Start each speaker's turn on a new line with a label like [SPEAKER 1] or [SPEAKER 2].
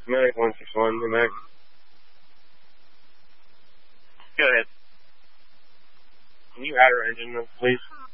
[SPEAKER 1] Medic 161, New Mac.
[SPEAKER 2] Go ahead.
[SPEAKER 1] Can you add our engine, please?